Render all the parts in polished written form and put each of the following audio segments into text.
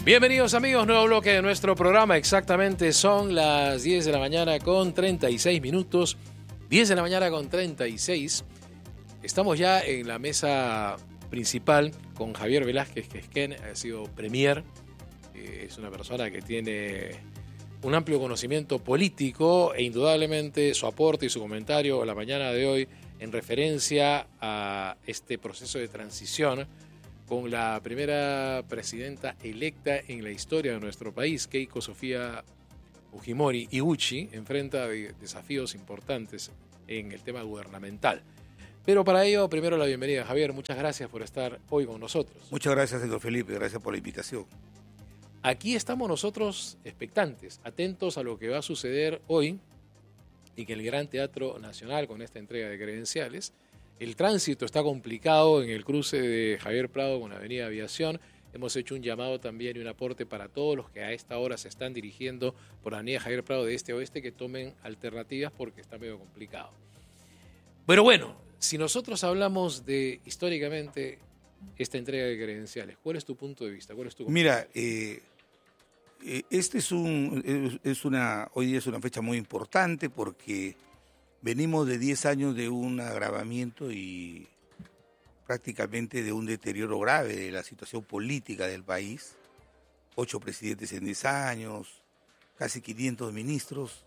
Bienvenidos amigos, nuevo bloque de nuestro programa. Exactamente son las 10 de la mañana con 36 minutos. 10 de la mañana con 36. Estamos ya en la mesa principal con Javier Velázquez Quesquén, ha sido premier. Es una persona que tiene un amplio conocimiento político e indudablemente su aporte y su comentario la mañana de hoy en referencia a este proceso de transición con la primera presidenta electa en la historia de nuestro país, Keiko Sofía Fujimori Iguchi, enfrenta desafíos importantes en el tema gubernamental. Pero para ello, primero la bienvenida. Javier, muchas gracias por estar hoy con nosotros. Muchas gracias, señor Felipe, gracias por la invitación. Aquí estamos nosotros expectantes, atentos a lo que va a suceder hoy y que el Gran Teatro Nacional con esta entrega de credenciales. El tránsito está complicado en el cruce de Javier Prado con la Avenida Aviación. Hemos hecho un llamado también y un aporte para todos los que a esta hora se están dirigiendo por la Avenida Javier Prado de este a oeste que tomen alternativas porque está medio complicado. Pero bueno, si nosotros hablamos de históricamente esta entrega de credenciales, ¿cuál es tu punto de vista? ¿Cuál es tu Mira, hoy día es una fecha muy importante porque venimos de 10 años de un agravamiento y prácticamente de un deterioro grave de la situación política del país. 8 presidentes en 10 años, casi 500 ministros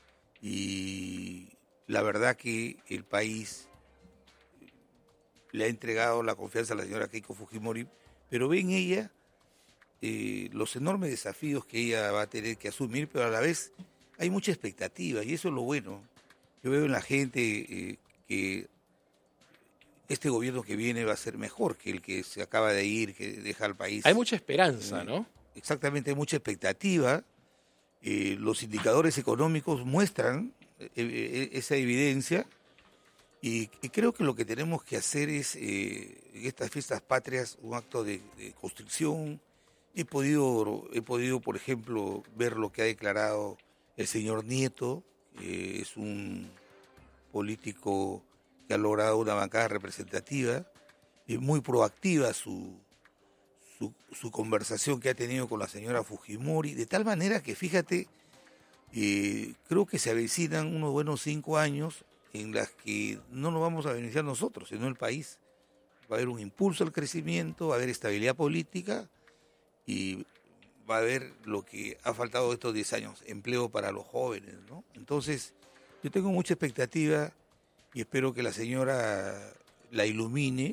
y la verdad que el país le ha entregado la confianza a la señora Keiko Fujimori, pero ve en ella los enormes desafíos que ella va a tener que asumir, pero a la vez hay mucha expectativa y eso es lo bueno. Yo veo en la gente que este gobierno que viene va a ser mejor que el que se acaba de ir, que deja al país. Hay mucha esperanza, ¿no? Exactamente, hay mucha expectativa. Los indicadores económicos muestran esa evidencia y creo que lo que tenemos que hacer es, en estas fiestas patrias, un acto de construcción. He podido, por ejemplo, ver lo que ha declarado el señor Nieto. Es un político que ha logrado una bancada representativa, muy proactiva su conversación que ha tenido con la señora Fujimori, de tal manera que, fíjate, creo que se avecinan unos buenos 5 años en las que no nos vamos a beneficiar nosotros, sino el país. Va a haber un impulso al crecimiento, va a haber estabilidad política y va a haber lo que ha faltado estos 10 años, empleo para los jóvenes, ¿no? Entonces, yo tengo mucha expectativa y espero que la señora la ilumine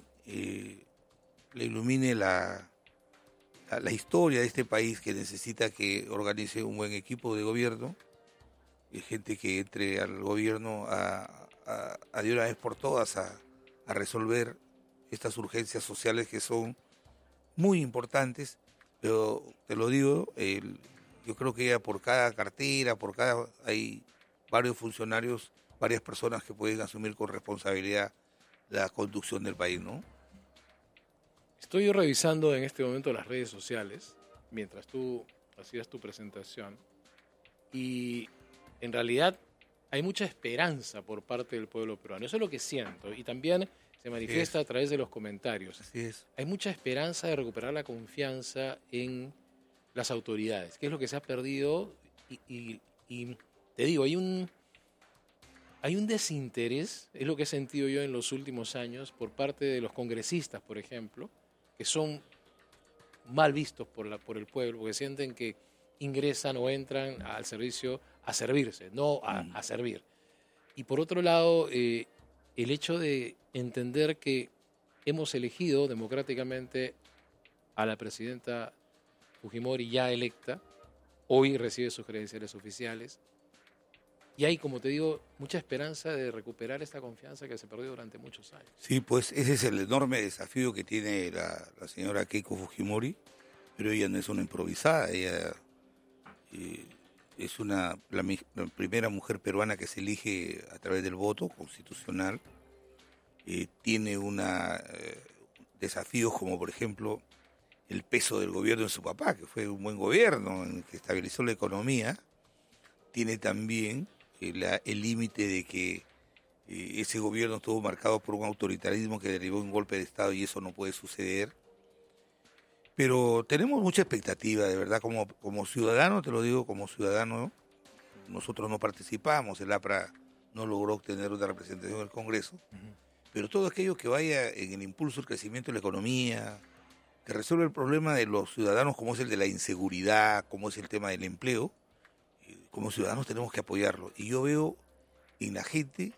la historia de este país que necesita que organice un buen equipo de gobierno, gente que entre al gobierno de una vez por todas a resolver estas urgencias sociales que son muy importantes. Pero te lo digo, yo creo que ya por cada cartera, hay varios funcionarios, varias personas que pueden asumir con responsabilidad la conducción del país, ¿no? Estoy yo revisando en este momento las redes sociales, mientras tú hacías tu presentación, y en realidad hay mucha esperanza por parte del pueblo peruano. Eso es lo que siento, y también se manifiesta a través de los comentarios. Así es. Hay mucha esperanza de recuperar la confianza en las autoridades, que es lo que se ha perdido, y te digo, hay un desinterés, es lo que he sentido yo en los últimos años, por parte de los congresistas, por ejemplo, que son mal vistos por el pueblo, porque sienten que ingresan o entran al servicio a servirse, no a servir. Y por otro lado, el hecho de entender que hemos elegido democráticamente a la presidenta Fujimori ya electa, hoy recibe sus credenciales oficiales, y hay, como te digo, mucha esperanza de recuperar esta confianza que se perdió durante muchos años. Sí, pues ese es el enorme desafío que tiene la señora Keiko Fujimori, pero ella no es una improvisada, ella es la primera mujer peruana que se elige a través del voto constitucional. Tiene desafíos como, por ejemplo, el peso del gobierno de su papá, que fue un buen gobierno, en el que estabilizó la economía. Tiene también el límite de que ese gobierno estuvo marcado por un autoritarismo que derivó en un golpe de Estado y eso no puede suceder. Pero tenemos mucha expectativa, de verdad, como ciudadano, te lo digo, como ciudadano, nosotros no participamos, el APRA no logró obtener una representación en el Congreso, pero todo aquello que vaya en el impulso del crecimiento de la economía, que resuelva el problema de los ciudadanos, como es el de la inseguridad, como es el tema del empleo, como ciudadanos tenemos que apoyarlo. Y yo veo en la gente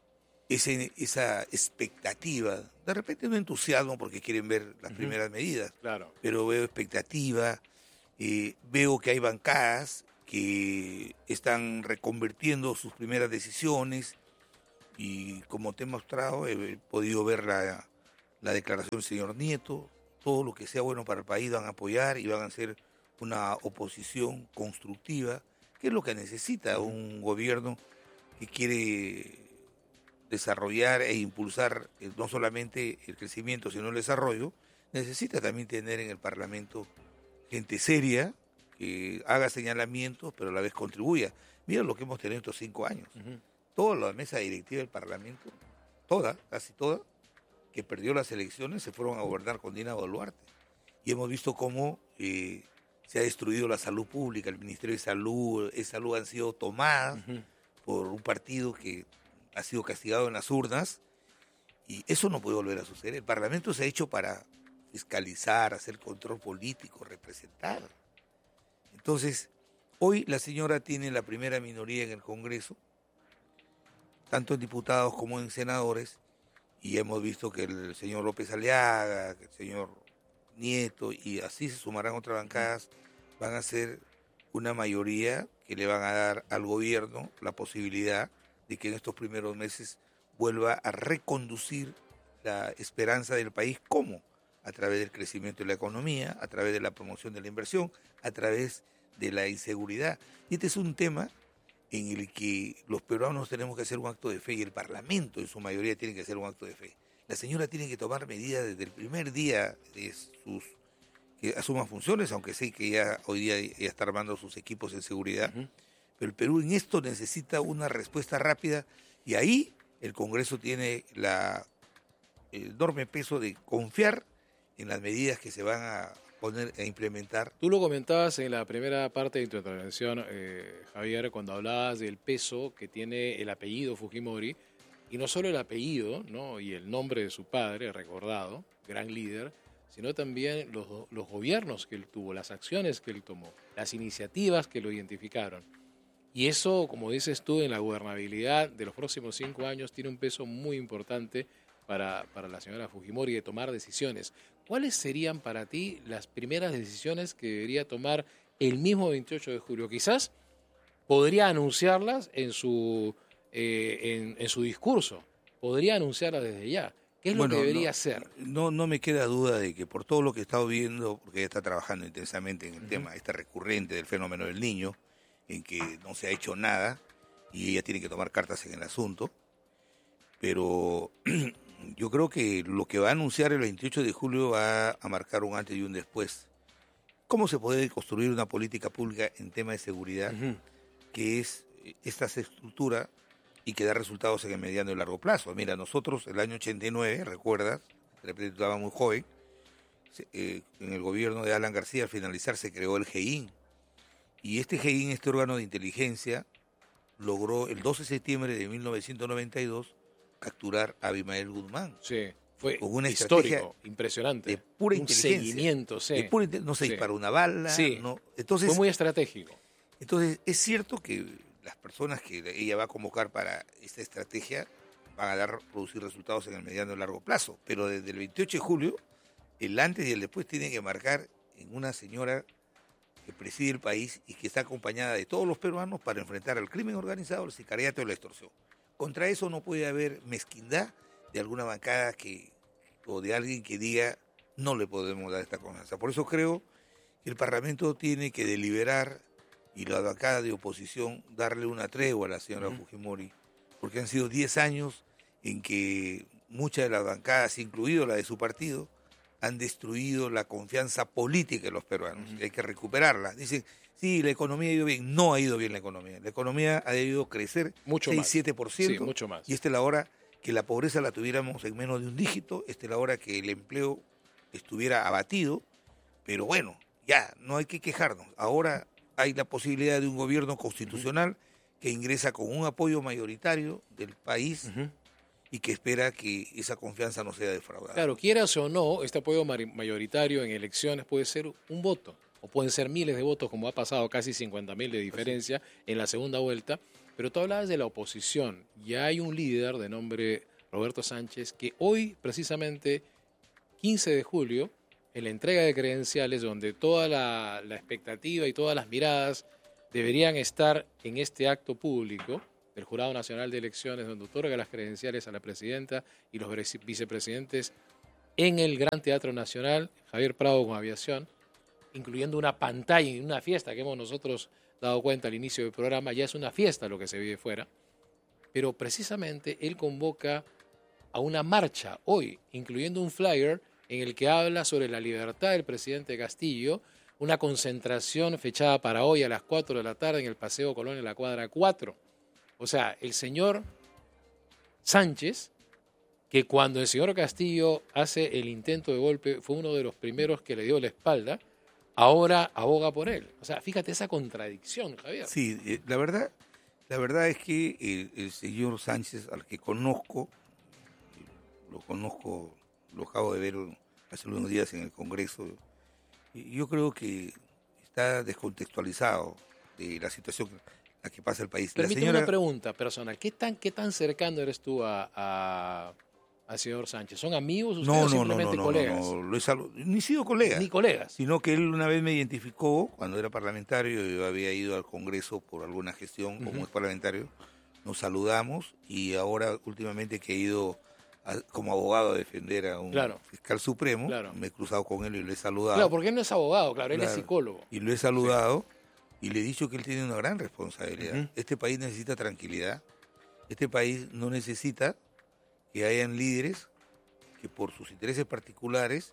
esa expectativa, de repente no entusiasmo porque quieren ver las primeras medidas, Claro. pero veo expectativa, veo que hay bancadas que están reconvirtiendo sus primeras decisiones y como te he mostrado, he podido ver la declaración del señor Nieto, todo lo que sea bueno para el país van a apoyar y van a hacer una oposición constructiva, que es lo que necesita un gobierno que quiere desarrollar e impulsar no solamente el crecimiento, sino el desarrollo. Necesita también tener en el Parlamento gente seria, que haga señalamientos, pero a la vez contribuya. Mira lo que hemos tenido estos 5 años. Toda la mesa directiva del Parlamento, casi toda, que perdió las elecciones, se fueron a gobernar con Dina Boluarte. Y hemos visto cómo se ha destruido la salud pública, el Ministerio de Salud, han sido tomadas por un partido que ha sido castigado en las urnas, y eso no puede volver a suceder. El Parlamento se ha hecho para fiscalizar, hacer control político, representar. Entonces, hoy la señora tiene la primera minoría en el Congreso, tanto en diputados como en senadores, y hemos visto que el señor López Aliaga, que el señor Nieto, y así se sumarán otras bancadas, van a ser una mayoría que le van a dar al gobierno la posibilidad de que en estos primeros meses vuelva a reconducir la esperanza del país. ¿Cómo? A través del crecimiento de la economía, a través de la promoción de la inversión, a través de la inseguridad. Y este es un tema en el que los peruanos tenemos que hacer un acto de fe y el Parlamento en su mayoría tiene que hacer un acto de fe. La señora tiene que tomar medidas desde el primer día de que asuma funciones, aunque sé que ya hoy día ya está armando sus equipos de seguridad. Pero el Perú en esto necesita una respuesta rápida y ahí el Congreso tiene el enorme peso de confiar en las medidas que se van a poner a implementar. Tú lo comentabas en la primera parte de tu intervención, Javier, cuando hablabas del peso que tiene el apellido Fujimori, y no solo el apellido, ¿no?, y el nombre de su padre, recordado, gran líder, sino también los gobiernos que él tuvo, las acciones que él tomó, las iniciativas que lo identificaron. Y eso, como dices tú, en la gobernabilidad de los próximos 5 años tiene un peso muy importante para la señora Fujimori de tomar decisiones. ¿Cuáles serían para ti las primeras decisiones que debería tomar el mismo 28 de julio? Quizás podría anunciarlas en su discurso, podría anunciarlas desde ya. ¿Qué es lo que debería hacer? No me queda duda de que por todo lo que he estado viendo, porque ella está trabajando intensamente en el tema recurrente del fenómeno del niño, en que no se ha hecho nada y ella tiene que tomar cartas en el asunto, pero yo creo que lo que va a anunciar el 28 de julio va a marcar un antes y un después. ¿Cómo se puede construir una política pública en tema de seguridad que es esta estructura y que da resultados en el mediano y largo plazo? Mira, nosotros el año 89, recuerdas, de repente estaba muy joven, en el gobierno de Alan García al finalizar se creó el GEIN, y este GEIN, este órgano de inteligencia, logró el 12 de septiembre de 1992 capturar a Abimael Guzmán. Sí, fue con una histórico, impresionante. De pura un inteligencia. Seguimiento, sí. No se disparó una bala. Sí. No, entonces, fue muy estratégico. Entonces, es cierto que las personas que ella va a convocar para esta estrategia van a producir resultados en el mediano y largo plazo, pero desde el 28 de julio, el antes y el después tienen que marcar en una señora que preside el país y que está acompañada de todos los peruanos para enfrentar al crimen organizado, el sicariato y la extorsión. Contra eso no puede haber mezquindad de alguna bancada o de alguien que diga no le podemos dar esta confianza. Por eso creo que el Parlamento tiene que deliberar y la bancada de oposición darle una tregua a la señora Fujimori, porque han sido 10 años en que muchas de las bancadas, incluido la de su partido, han destruido la confianza política de los peruanos. Hay que recuperarla. Dicen, sí, la economía ha ido bien. No ha ido bien la economía. La economía ha debido crecer mucho 6-7%. Sí, mucho más. Y esta es la hora que la pobreza la tuviéramos en menos de un dígito. Esta es la hora que el empleo estuviera abatido. Pero bueno, ya, no hay que quejarnos. Ahora hay la posibilidad de un gobierno constitucional que ingresa con un apoyo mayoritario del país y que espera que esa confianza no sea defraudada. Claro, quieras o no, este apoyo mayoritario en elecciones puede ser un voto, o pueden ser miles de votos, como ha pasado, casi 50.000 de diferencia en la segunda vuelta. Pero tú hablabas de la oposición. Ya hay un líder de nombre Roberto Sánchez que hoy, precisamente, 15 de julio, en la entrega de credenciales, donde toda la expectativa y todas las miradas deberían estar en este acto público del Jurado Nacional de Elecciones, donde otorga las credenciales a la presidenta y los vicepresidentes en el Gran Teatro Nacional, Javier Prado con aviación, incluyendo una pantalla y una fiesta que hemos nosotros dado cuenta al inicio del programa. Ya es una fiesta lo que se vive fuera, pero precisamente él convoca a una marcha hoy, incluyendo un flyer en el que habla sobre la libertad del presidente Castillo, una concentración fechada para hoy a las 4 de la tarde en el Paseo Colón en la cuadra 4. O sea, el señor Sánchez, que cuando el señor Castillo hace el intento de golpe fue uno de los primeros que le dio la espalda, ahora aboga por él. O sea, fíjate esa contradicción, Javier. Sí, la verdad es que el señor Sánchez, al que conozco, lo acabo de ver hace unos días en el Congreso, yo creo que está descontextualizado de la situación en la que pasa el país. Permíteme una pregunta personal. ¿Qué tan cercano eres tú al señor Sánchez? ¿Son amigos ustedes o simplemente colegas? No, ni sido colegas. Ni colegas. Sino que él una vez me identificó, cuando era parlamentario, yo había ido al Congreso por alguna gestión, como es parlamentario, nos saludamos y ahora últimamente que he ido como abogado a defender a un fiscal supremo, me he cruzado con él y lo he saludado. Claro, porque él no es abogado, él es psicólogo. Y lo he saludado y le he dicho que él tiene una gran responsabilidad. Este país necesita tranquilidad, este país no necesita que hayan líderes que por sus intereses particulares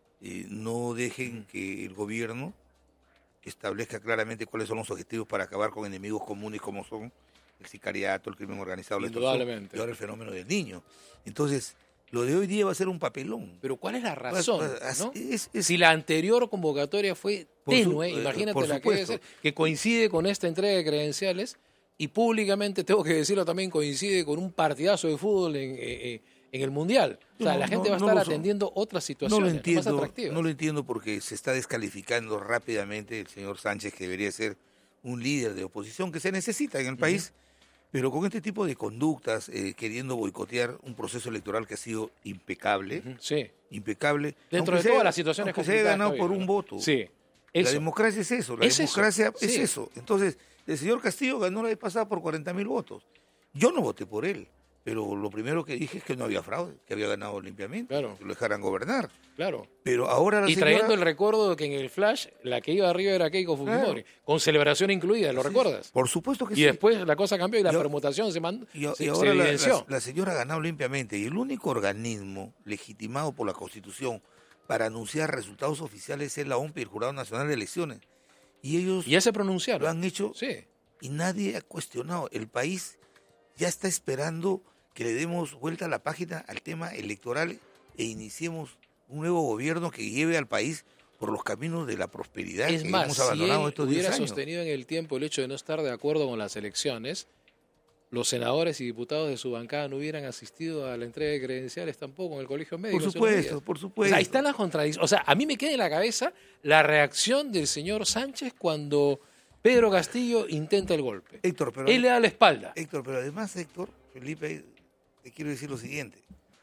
no dejen que el gobierno establezca claramente cuáles son los objetivos para acabar con enemigos comunes como son el sicariato, el crimen organizado, la extorsión y ahora el fenómeno del niño. Entonces, lo de hoy día va a ser un papelón. Pero ¿cuál es la razón? ¿No? Si la anterior convocatoria fue tenue, imagínate la que debe ser, que coincide con esta entrega de credenciales y públicamente, tengo que decirlo también, coincide con un partidazo de fútbol en el Mundial. O sea, la gente va a estar atendiendo otras situaciones más atractivas. No lo entiendo porque se está descalificando rápidamente el señor Sánchez, que debería ser un líder de oposición que se necesita en el país. Pero con este tipo de conductas, queriendo boicotear un proceso electoral que ha sido impecable, impecable. Dentro de todas las situaciones que se haya ganado por un voto. Sí, la democracia es eso, es eso. Entonces, el señor Castillo ganó la vez pasada por 40.000 votos. Yo no voté por él, pero lo primero que dije es que no había fraude, que había ganado limpiamente, que lo dejaran gobernar. Claro. Pero ahora trayendo el recuerdo de que en el flash la que iba arriba era Keiko Fujimori, con celebración incluida, ¿lo recuerdas? Por supuesto que sí. Y después la cosa cambió y la permutación se ahora evidenció. La señora ha ganado limpiamente y el único organismo legitimado por la Constitución para anunciar resultados oficiales es la OMP y el Jurado Nacional de Elecciones. Y ellos ya se pronunciaron. Lo han hecho y nadie ha cuestionado. El país ya está esperando que le demos vuelta a la página al tema electoral e iniciemos un nuevo gobierno que lleve al país por los caminos de la prosperidad que hemos abandonado estos 10 años. Si hubiera sostenido en el tiempo el hecho de no estar de acuerdo con las elecciones, los senadores y diputados de su bancada no hubieran asistido a la entrega de credenciales tampoco en el colegio médico. Por supuesto. O sea, ahí están las contradicciones. O sea, a mí me queda en la cabeza la reacción del señor Sánchez cuando Pedro Castillo intenta el golpe. Héctor, pero él le da la espalda. Héctor, pero además, Felipe, te quiero decir lo siguiente.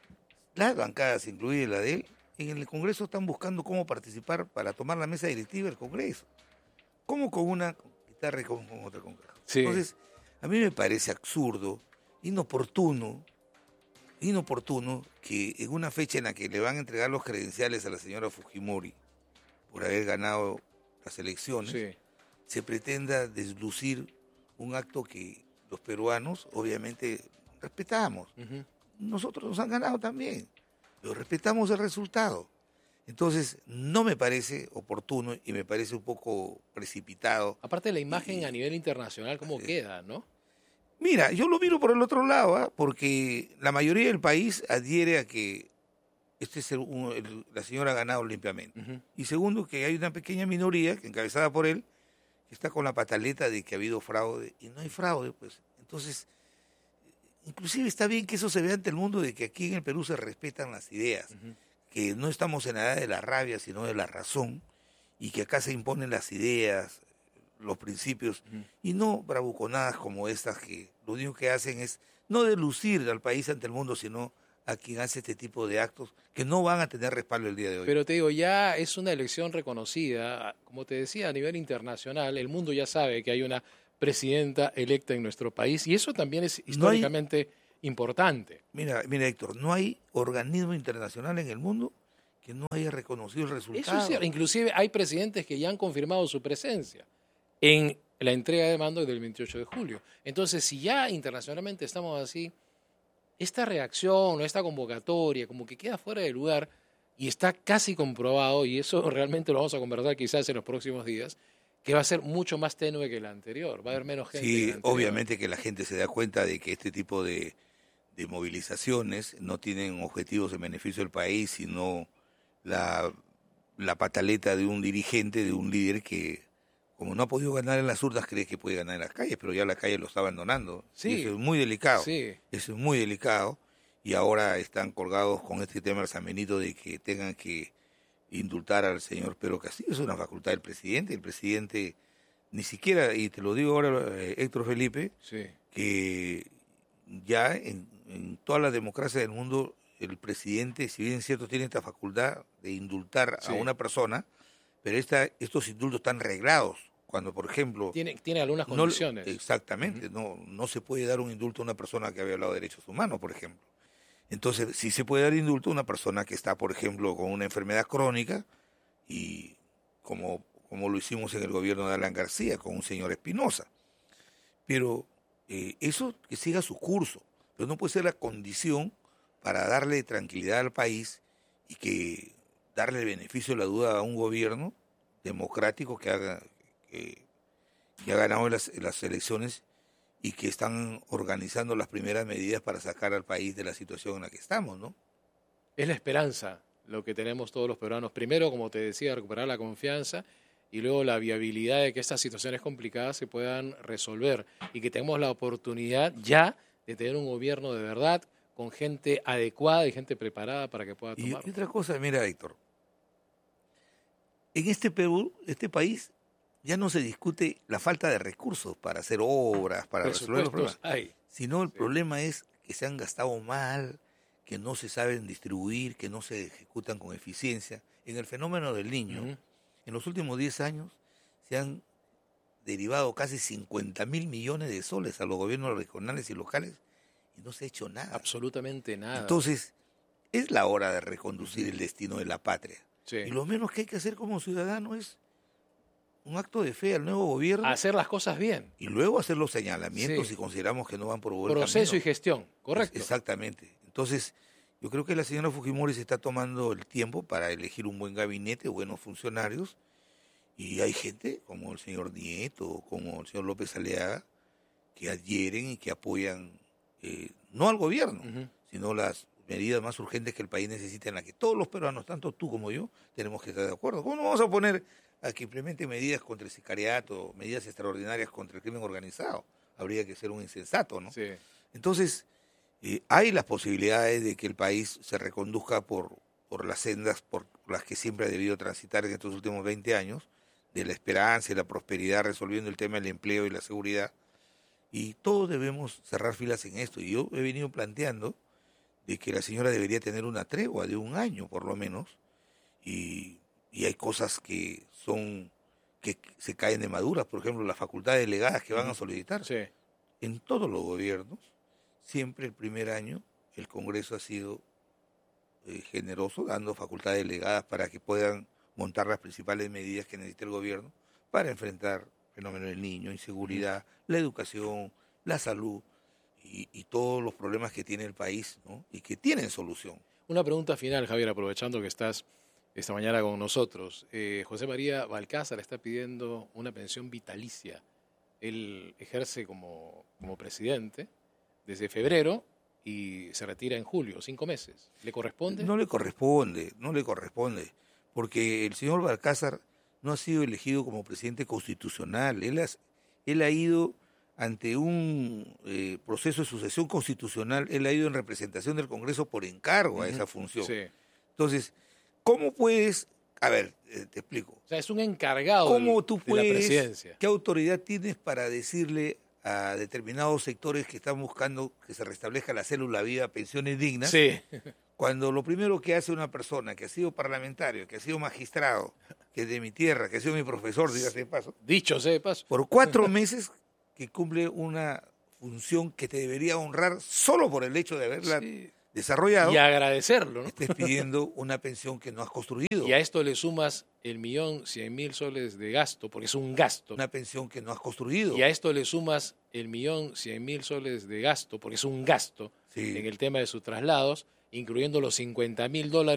Las bancadas, incluida la de él, en el Congreso están buscando cómo participar para tomar la mesa directiva del Congreso. ¿Cómo con una guitarra y con otra con caja? Sí. Entonces, a mí me parece absurdo, inoportuno que en una fecha en la que le van a entregar los credenciales a la señora Fujimori por haber ganado las elecciones, se pretenda deslucir un acto que los peruanos obviamente respetamos. Nosotros nos han ganado también, pero respetamos el resultado. Entonces, no me parece oportuno y me parece un poco precipitado. Aparte de la imagen a nivel internacional, ¿cómo queda, no? Mira, yo lo miro por el otro lado, porque la mayoría del país adhiere a que la señora ha ganado limpiamente. Ujú. Y segundo, que hay una pequeña minoría, que encabezada por él, que está con la pataleta de que ha habido fraude, y no hay fraude, pues. Entonces, inclusive está bien que eso se vea ante el mundo, de que aquí en el Perú se respetan las ideas, Ujú. que no estamos en la edad de la rabia, sino de la razón, y que acá se imponen las ideas, los principios, Ujú. y no bravuconadas como estas que lo único que hacen es no delucir al país ante el mundo, sino a quien hace este tipo de actos que no van a tener respaldo el día de hoy. Pero te digo, ya es una elección reconocida, como te decía, a nivel internacional, el mundo ya sabe que hay una presidenta electa en nuestro país y eso también es No hay, históricamente importante. mira, Héctor, no hay organismo internacional en el mundo que no haya reconocido el Eso es resultado. cierto. Inclusive hay presidentes que ya han confirmado su presencia en la entrega de mando del 28 de julio. Entonces, si ya internacionalmente estamos así, esta reacción o esta convocatoria como que queda fuera de lugar y está casi comprobado, y eso realmente lo vamos a conversar quizás en los próximos días, que va a ser mucho más tenue que la anterior, va a haber menos gente que Sí, la anterior. obviamente que la gente se da cuenta de que este tipo de movilizaciones no tienen objetivos en beneficio del país, sino la pataleta de un dirigente, de un líder que, como no ha podido ganar en las urnas, cree que puede ganar en las calles, pero ya la calle lo está abandonando. Sí, Y eso es muy delicado. sí. Eso es muy delicado. Y ahora están colgados con este tema del San Benito de que tengan que indultar al señor Pedro Castillo. Es una facultad del presidente. El presidente ni siquiera, y te lo digo ahora, Héctor Felipe, Sí. que ya en toda la democracia del mundo el presidente, si bien es cierto, tiene esta facultad de indultar Sí. a una persona, pero estos indultos están reglados. Cuando, por ejemplo, Tiene algunas no, condiciones. exactamente, no se puede dar un indulto a una persona que ha violado derechos humanos, por ejemplo. Entonces, sí se puede dar indulto a una persona que está, por ejemplo, con una enfermedad crónica, y como lo hicimos en el gobierno de Alan García, con un señor Espinosa. Pero eso que siga su curso, pero no puede ser la condición para darle tranquilidad al país y que darle el beneficio de la duda a un gobierno democrático que ha ganado las elecciones y que están organizando las primeras medidas para sacar al país de la situación en la que estamos, ¿no? Es la esperanza lo que tenemos todos los peruanos. Primero, como te decía, recuperar la confianza y luego la viabilidad de que estas situaciones complicadas se puedan resolver y que tengamos la oportunidad ya de tener un gobierno de verdad con gente adecuada y gente preparada para que pueda Y tomar. otra cosa, mira, Héctor, en este Perú, este país, ya no se discute la falta de recursos para hacer obras, para resolver los Presupuestos problemas, hay. sino el Sí. problema es que se han gastado mal, que no se saben distribuir, que no se ejecutan con eficiencia. En el fenómeno del niño, Ujú. en los últimos 10 años se han derivado casi 50.000 millones de soles a los gobiernos regionales y locales y no se ha hecho nada. Absolutamente nada. Entonces, es la hora de reconducir el destino de la patria. Sí. Y lo menos que hay que hacer como ciudadano es un acto de fe al nuevo gobierno Hacer las cosas bien. y luego hacer los señalamientos Sí. si consideramos que no van por buen Proceso y camino. gestión. Correcto. Exactamente. Entonces, yo creo que la señora Fujimori se está tomando el tiempo para elegir un buen gabinete, buenos funcionarios, y hay gente como el señor Nieto, como el señor López Aliaga, que adhieren y que apoyan no al gobierno, Ujú. sino las medidas más urgentes que el país necesita, en las que todos los peruanos, tanto tú como yo, tenemos que estar de acuerdo. ¿Cómo no vamos a poner a que implemente medidas contra el sicariato, medidas extraordinarias contra el crimen organizado? Habría que ser un insensato, ¿no? Sí. Entonces, hay las posibilidades de que el país se reconduzca por las sendas por las que siempre ha debido transitar en estos últimos 20 años, de la esperanza y la prosperidad, resolviendo el tema del empleo y la seguridad. Y todos debemos cerrar filas en esto. Y yo he venido planteando de que la señora debería tener una tregua de 1 año, por lo menos, y hay cosas que se caen de maduras, por ejemplo, las facultades delegadas que van a solicitar. Sí. En todos los gobiernos, siempre el primer año, el Congreso ha sido generoso, dando facultades delegadas para que puedan montar las principales medidas que necesita el gobierno para enfrentar el fenómeno del niño, inseguridad, la educación, la salud y todos los problemas que tiene el país, ¿no? Y que tienen solución. Una pregunta final, Javier, aprovechando que estás esta mañana con nosotros. José María Balcázar está pidiendo una pensión vitalicia. Él ejerce como presidente desde febrero y se retira en julio, 5 meses. ¿Le corresponde? No le corresponde, porque el señor Balcázar no ha sido elegido como presidente constitucional. Él ha ido ante un proceso de sucesión constitucional, él ha ido en representación del Congreso por encargo a esa función. Sí. Entonces, ¿cómo puedes? A ver, te explico. O sea, es un encargado ¿Cómo tú de la presidencia. ¿Qué autoridad tienes para decirle a determinados sectores que están buscando que se restablezca la célula vida, pensiones dignas? Sí. Cuando lo primero que hace una persona que ha sido parlamentario, que ha sido magistrado, que es de mi tierra, que ha sido mi profesor, dígase de paso, Dicho sea de paso. por 4 meses que cumple una función que te debería honrar solo por el hecho de haberla desarrollado, Y agradecerlo, ¿no? estés pidiendo una pensión que no has construido. Y a esto le sumas 1.100.000 soles de gasto, porque es un gasto. Una pensión que no has construido. Y a esto le sumas 1.100.000 soles de gasto, porque es un gasto Sí. en el tema de sus traslados, incluyendo los $50.000